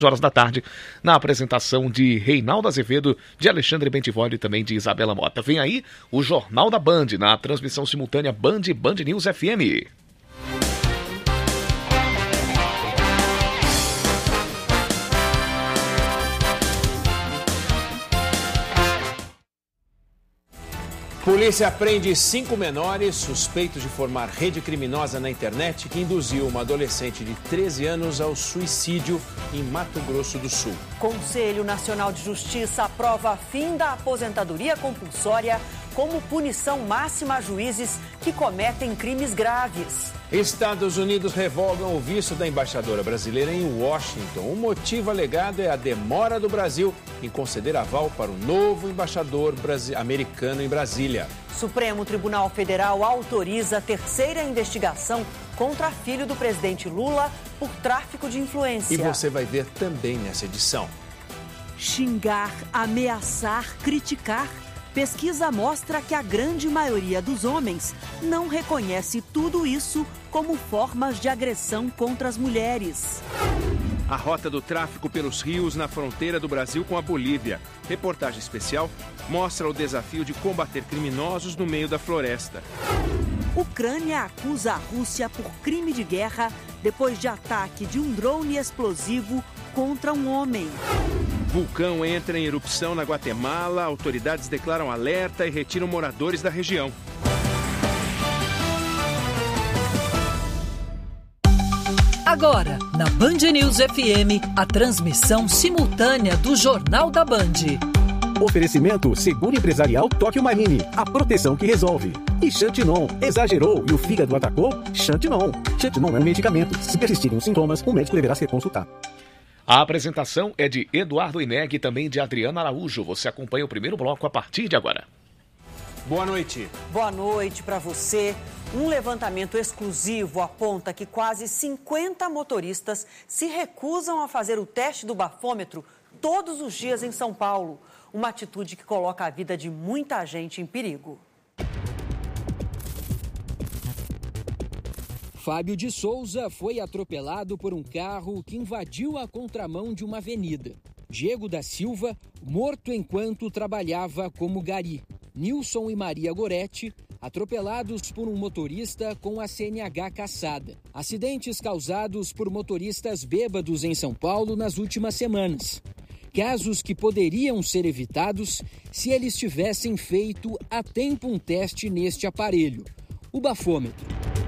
horas da tarde, na apresentação de Reinaldo Azevedo, de Alexandre Bentivoli e também de Isabela Mota. Vem aí o Jornal da Band, na transmissão simultânea Band News FM. Polícia prende 5 menores suspeitos de formar rede criminosa na internet que induziu uma adolescente de 13 anos ao suicídio em Mato Grosso do Sul. Conselho Nacional de Justiça aprova fim da aposentadoria compulsória como punição máxima a juízes que cometem crimes graves. Estados Unidos revogam o visto da embaixadora brasileira em Washington. O motivo alegado é a demora do Brasil em conceder aval para o novo embaixador americano em Brasília. Supremo Tribunal Federal autoriza a terceira investigação contra filho do presidente Lula por tráfico de influência. E você vai ver também nessa edição. Xingar, ameaçar, criticar. Pesquisa mostra que a grande maioria dos homens não reconhece tudo isso como formas de agressão contra as mulheres. A rota do tráfico pelos rios na fronteira do Brasil com a Bolívia. Reportagem especial mostra o desafio de combater criminosos no meio da floresta. Ucrânia acusa a Rússia por crime de guerra depois de ataque de um drone explosivo contra um homem. Vulcão entra em erupção na Guatemala, autoridades declaram alerta e retiram moradores da região. Agora, na Band News FM, a transmissão simultânea do Jornal da Band. Oferecimento Seguro Empresarial Tóquio Marine, a proteção que resolve. E Xantinon, exagerou e o fígado atacou? Xantinon. Xantinon é um medicamento. Se persistirem os sintomas, o médico deverá ser consultado. A apresentação é de Eduardo Ineg e também de Adriana Araújo. Você acompanha o primeiro bloco a partir de agora. Boa noite. Boa noite para você. Um levantamento exclusivo aponta que quase 50 motoristas se recusam a fazer o teste do bafômetro todos os dias em São Paulo. Uma atitude que coloca a vida de muita gente em perigo. Fábio de Souza foi atropelado por um carro que invadiu a contramão de uma avenida. Diego da Silva, morto enquanto trabalhava como gari. Nilson e Maria Goretti, atropelados por um motorista com a CNH cassada. Acidentes causados por motoristas bêbados em São Paulo nas últimas semanas. Casos que poderiam ser evitados se eles tivessem feito a tempo um teste neste aparelho, o bafômetro.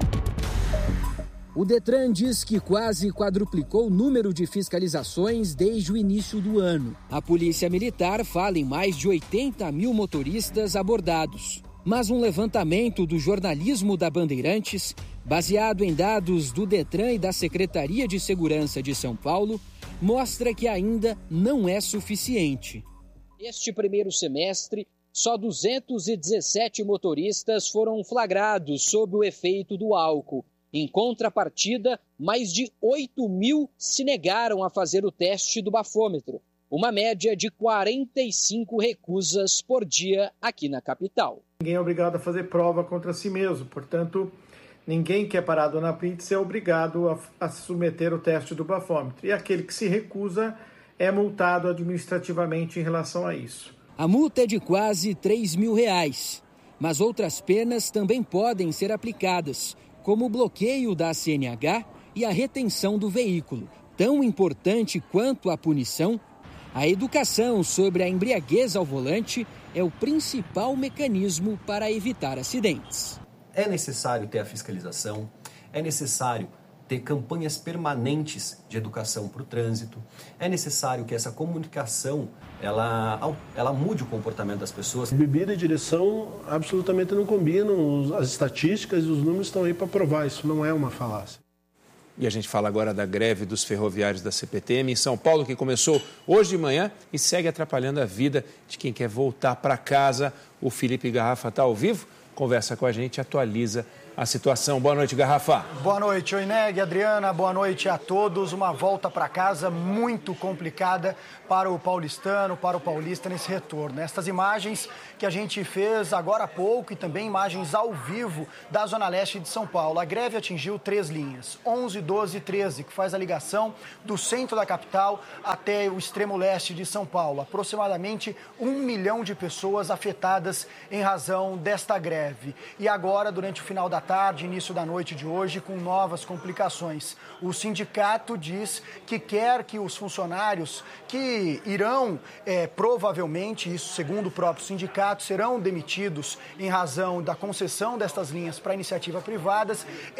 O Detran diz que quase quadruplicou o número de fiscalizações desde o início do ano. A Polícia Militar fala em mais de 80 mil motoristas abordados. Mas um levantamento do jornalismo da Bandeirantes, baseado em dados do Detran e da Secretaria de Segurança de São Paulo, mostra que ainda não é suficiente. Neste primeiro semestre, só 217 motoristas foram flagrados sob o efeito do álcool. Em contrapartida, mais de 8 mil se negaram a fazer o teste do bafômetro, uma média de 45 recusas por dia aqui na capital. Ninguém é obrigado a fazer prova contra si mesmo, portanto, ninguém que é parado na blitz é obrigado a submeter o teste do bafômetro. E aquele que se recusa é multado administrativamente em relação a isso. A multa é de quase R$3 mil, mas outras penas também podem ser aplicadas, como o bloqueio da CNH e a retenção do veículo. Tão importante quanto a punição, a educação sobre a embriaguez ao volante é o principal mecanismo para evitar acidentes. É necessário ter a fiscalização, é necessário ter campanhas permanentes de educação para o trânsito, é necessário que essa comunicação ela mude o comportamento das pessoas. Bebida e direção absolutamente não combinam, as estatísticas e os números estão aí para provar, isso não é uma falácia. E a gente fala agora da greve dos ferroviários da CPTM em São Paulo, que começou hoje de manhã e segue atrapalhando a vida de quem quer voltar para casa. O Felipe Garrafa está ao vivo, conversa com a gente, atualiza a situação. Boa noite, Garrafa. Boa noite, Oineg, Adriana, boa noite a todos. Uma volta para casa muito complicada para o paulistano, para o paulista nesse retorno. Estas imagens que a gente fez agora há pouco e também imagens ao vivo da Zona Leste de São Paulo. A greve atingiu 3 linhas, 11, 12 e 13, que faz a ligação do centro da capital até o extremo leste de São Paulo. Aproximadamente 1 milhão de pessoas afetadas em razão desta greve. E agora, durante o final da tarde, início da noite de hoje, com novas complicações. O sindicato diz que quer que os funcionários que irão, provavelmente, isso segundo o próprio sindicato, serão demitidos em razão da concessão destas linhas para iniciativa privada,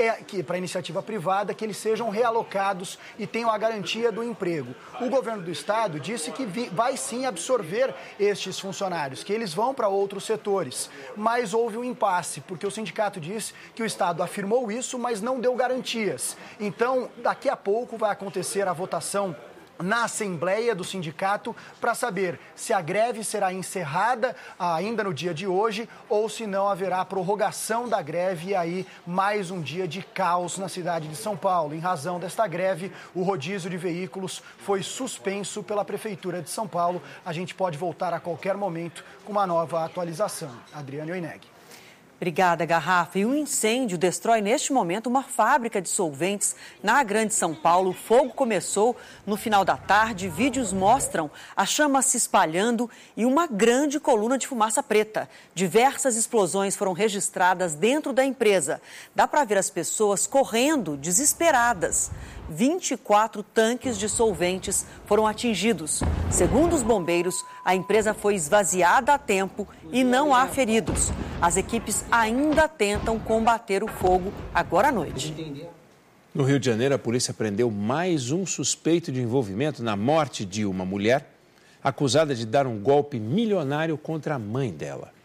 que eles sejam realocados e tenham a garantia do emprego. O governo do estado disse que vai sim absorver estes funcionários, que eles vão para outros setores, mas houve um impasse, porque o sindicato disse que o estado afirmou isso, mas não deu garantias. Então, daqui a pouco vai acontecer a votação na Assembleia do Sindicato para saber se a greve será encerrada ainda no dia de hoje ou se não haverá prorrogação da greve e aí mais um dia de caos na cidade de São Paulo. Em razão desta greve, o rodízio de veículos foi suspenso pela Prefeitura de São Paulo. A gente pode voltar a qualquer momento com uma nova atualização. Adriane Oineg. Obrigada, Garrafa. E um incêndio destrói neste momento uma fábrica de solventes na Grande São Paulo. O fogo começou no final da tarde. Vídeos mostram a chama se espalhando e uma grande coluna de fumaça preta. Diversas explosões foram registradas dentro da empresa. Dá para ver as pessoas correndo, desesperadas. 24 tanques de solventes foram atingidos. Segundo os bombeiros, a empresa foi esvaziada a tempo e não há feridos. As equipes ainda tentam combater o fogo agora à noite. No Rio de Janeiro, a polícia prendeu mais um suspeito de envolvimento na morte de uma mulher acusada de dar um golpe milionário contra a mãe dela.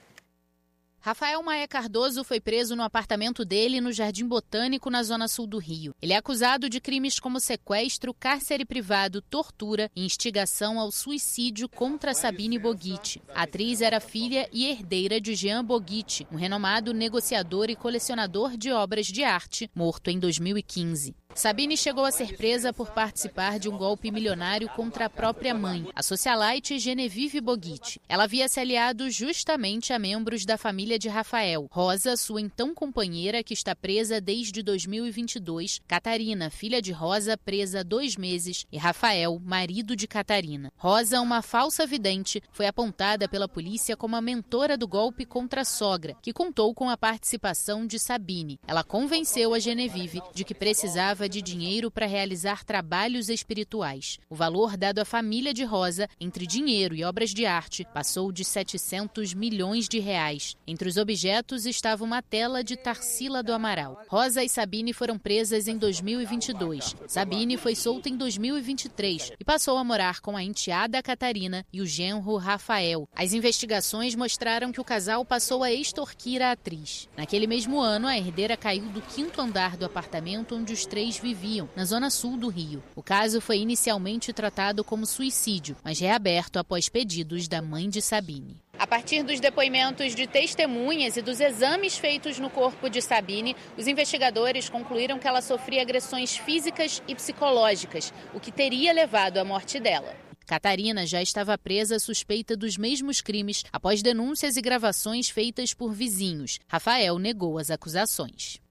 Rafael Maé Cardoso foi preso no apartamento dele no Jardim Botânico, na zona sul do Rio. Ele é acusado de crimes como sequestro, cárcere privado, tortura e instigação ao suicídio contra Sabine Boguitti. A atriz era filha e herdeira de Jean Boguitti, um renomado negociador e colecionador de obras de arte, morto em 2015. Sabine chegou a ser presa por participar de um golpe milionário contra a própria mãe, a socialite Genevieve Boguitti. Ela havia se aliado justamente a membros da família de Rafael. Rosa, sua então companheira, que está presa desde 2022. Catarina, filha de Rosa, presa há 2 meses. E Rafael, marido de Catarina. Rosa, uma falsa vidente, foi apontada pela polícia como a mentora do golpe contra a sogra, que contou com a participação de Sabine. Ela convenceu a Genevieve de que precisava de dinheiro para realizar trabalhos espirituais. O valor dado à família de Rosa, entre dinheiro e obras de arte, passou de 700 milhões de reais. Entre os objetos estava uma tela de Tarsila do Amaral. Rosa e Sabine foram presas em 2022. Sabine foi solta em 2023 e passou a morar com a enteada Catarina e o genro Rafael. As investigações mostraram que o casal passou a extorquir a atriz. Naquele mesmo ano, a herdeira caiu do 5º andar do apartamento onde os 3 viviam, na zona sul do Rio. O caso foi inicialmente tratado como suicídio, mas reaberto após pedidos da mãe de Sabine. A partir dos depoimentos de testemunhas e dos exames feitos no corpo de Sabine, os investigadores concluíram que ela sofria agressões físicas e psicológicas, o que teria levado à morte dela. Catarina já estava presa suspeita dos mesmos crimes após denúncias e gravações feitas por vizinhos. Rafael negou as acusações.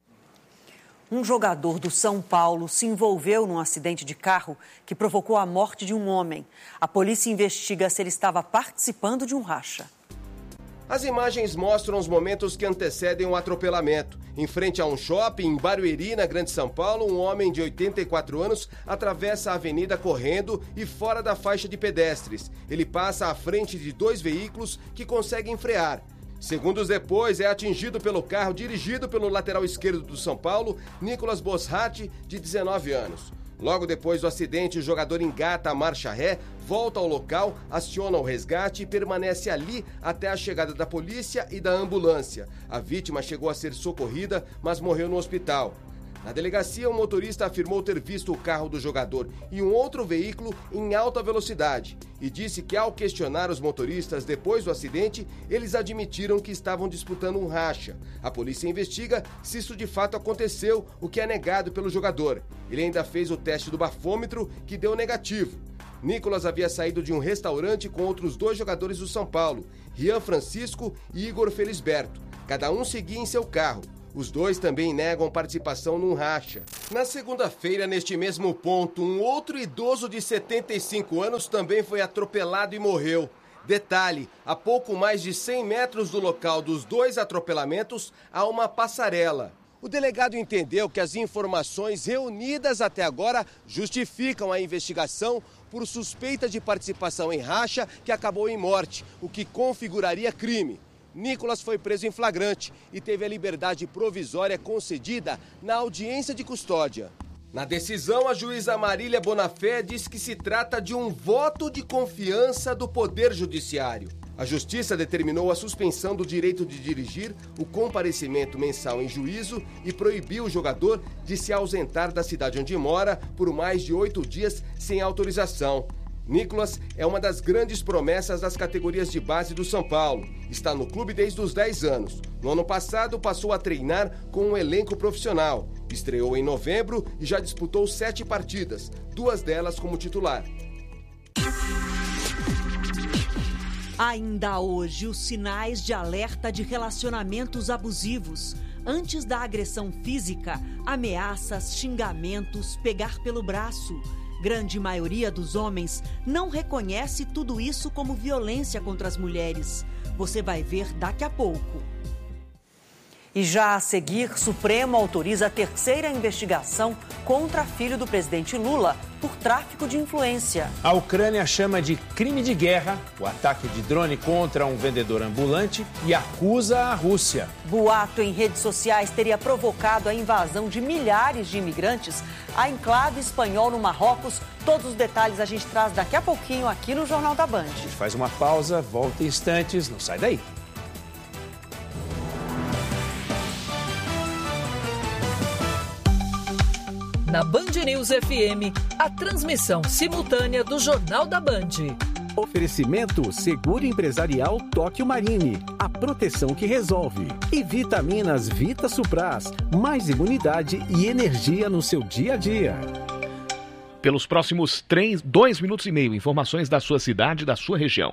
Um jogador do São Paulo se envolveu num acidente de carro que provocou a morte de um homem. A polícia investiga se ele estava participando de um racha. As imagens mostram os momentos que antecedem o atropelamento. Em frente a um shopping, em Barueri, na Grande São Paulo, um homem de 84 anos atravessa a avenida correndo e fora da faixa de pedestres. Ele passa à frente de 2 veículos que conseguem frear. Segundos depois, é atingido pelo carro dirigido pelo lateral esquerdo do São Paulo, Nicolas Bossati, de 19 anos. Logo depois do acidente, o jogador engata a marcha ré, volta ao local, aciona o resgate e permanece ali até a chegada da polícia e da ambulância. A vítima chegou a ser socorrida, mas morreu no hospital. Na delegacia, o motorista afirmou ter visto o carro do jogador e um outro veículo em alta velocidade e disse que, ao questionar os motoristas depois do acidente, eles admitiram que estavam disputando um racha. A polícia investiga se isso de fato aconteceu, o que é negado pelo jogador. Ele ainda fez o teste do bafômetro, que deu negativo. Nicolas havia saído de um restaurante com outros 2 jogadores do São Paulo, Rian Francisco e Igor Felisberto. Cada um seguia em seu carro. Os 2 também negam participação num racha. Na segunda-feira, neste mesmo ponto, um outro idoso de 75 anos também foi atropelado e morreu. Detalhe, a pouco mais de 100 metros do local dos 2 atropelamentos, há uma passarela. O delegado entendeu que as informações reunidas até agora justificam a investigação por suspeita de participação em racha que acabou em morte, o que configuraria crime. Nicolas foi preso em flagrante e teve a liberdade provisória concedida na audiência de custódia. Na decisão, a juíza Marília Bonafé disse que se trata de um voto de confiança do Poder Judiciário. A Justiça determinou a suspensão do direito de dirigir, o comparecimento mensal em juízo e proibiu o jogador de se ausentar da cidade onde mora por mais de 8 dias sem autorização. Nicolas é uma das grandes promessas das categorias de base do São Paulo. Está no clube desde os 10 anos. No ano passado, passou a treinar com um elenco profissional. Estreou em novembro e já disputou 7 partidas, 2 delas como titular. Ainda hoje, os sinais de alerta de relacionamentos abusivos. Antes da agressão física, ameaças, xingamentos, pegar pelo braço. Grande maioria dos homens não reconhece tudo isso como violência contra as mulheres. Você vai ver daqui a pouco. E já a seguir, Supremo autoriza a 3ª investigação contra filho do presidente Lula por tráfico de influência. A Ucrânia chama de crime de guerra o ataque de drone contra um vendedor ambulante e acusa a Rússia. Boato em redes sociais teria provocado a invasão de milhares de imigrantes à enclave espanhol no Marrocos. Todos os detalhes a gente traz daqui a pouquinho aqui no Jornal da Band. A gente faz uma pausa, volta em instantes, não sai daí. Na Band News FM, a transmissão simultânea do Jornal da Band. Oferecimento Seguro Empresarial Tóquio Marine, a proteção que resolve. E vitaminas Vita Supras, mais imunidade e energia no seu dia a dia. Pelos próximos 2 minutos e meio, informações da sua cidade, da sua região.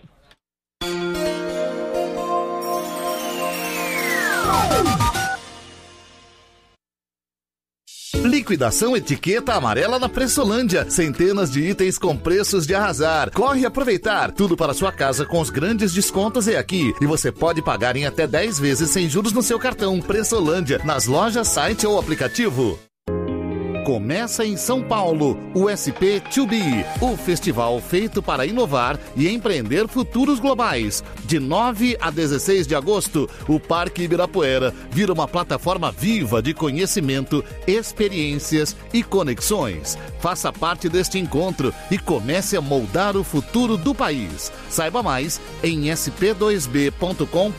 Liquidação Etiqueta Amarela na Pressolândia. Centenas de itens com preços de arrasar. Corre aproveitar. Tudo para sua casa com os grandes descontos é aqui. E você pode pagar em até 10 vezes sem juros no seu cartão. Pressolândia, nas lojas, site ou aplicativo. Começa em São Paulo, o SP2B, o festival feito para inovar e empreender futuros globais. De 9 a 16 de agosto, o Parque Ibirapuera vira uma plataforma viva de conhecimento, experiências e conexões. Faça parte deste encontro e comece a moldar o futuro do país. Saiba mais em sp2b.com.br.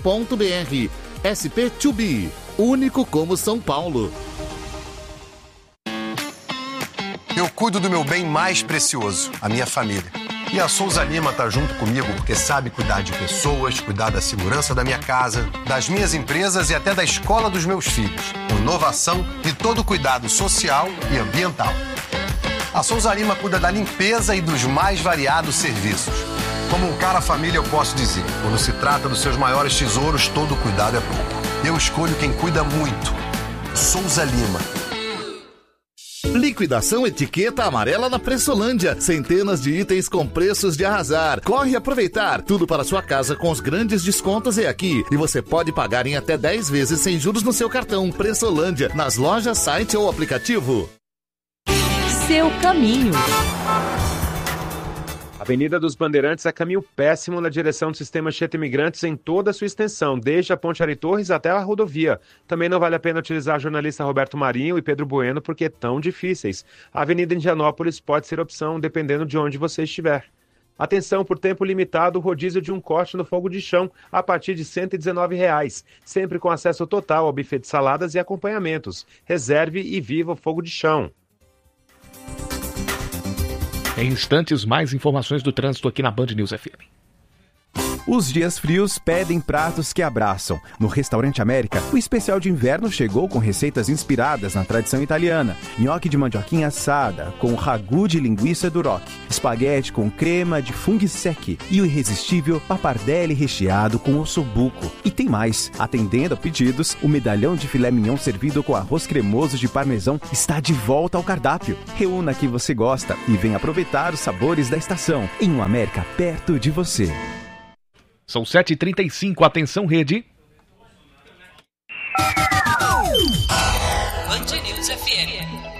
SP2B, único como São Paulo. Eu cuido do meu bem mais precioso, a minha família. E a Souza Lima tá junto comigo porque sabe cuidar de pessoas, cuidar da segurança da minha casa, das minhas empresas e até da escola dos meus filhos. Com inovação e todo cuidado social e ambiental. A Souza Lima cuida da limpeza e dos mais variados serviços. Como um cara família, eu posso dizer, quando se trata dos seus maiores tesouros, todo cuidado é pouco. Eu escolho quem cuida muito. Souza Lima. Liquidação Etiqueta Amarela na Pressolândia. Centenas de itens com preços de arrasar. Corre aproveitar. Tudo para sua casa com os grandes descontos é aqui. E você pode pagar em até 10 vezes sem juros no seu cartão. Pressolândia, nas lojas, site ou aplicativo. Seu caminho. Avenida dos Bandeirantes é caminho péssimo na direção do sistema Anchieta Imigrantes em toda a sua extensão, desde a Ponte Ari Torres até a rodovia. Também não vale a pena utilizar jornalista Roberto Marinho e Pedro Bueno porque são difíceis. A Avenida Indianópolis pode ser opção dependendo de onde você estiver. Atenção, por tempo limitado, o rodízio de um corte no fogo de chão a partir de R$ 119, sempre com acesso total ao buffet de saladas e acompanhamentos. Reserve e viva o fogo de chão. Em instantes, mais informações do trânsito aqui na Band News FM. Os dias frios pedem pratos que abraçam. No Restaurante América, o especial de inverno chegou com receitas inspiradas na tradição italiana. Nhoque de mandioquinha assada, com ragu de linguiça duroc, espaguete com crema de funghi secchi e o irresistível pappardelle recheado com ossobuco. E tem mais. Atendendo a pedidos, o medalhão de filé mignon servido com arroz cremoso de parmesão está de volta ao cardápio. Reúna que você gosta e venha aproveitar os sabores da estação em um América perto de você. São 7h35, atenção rede. Band News FM.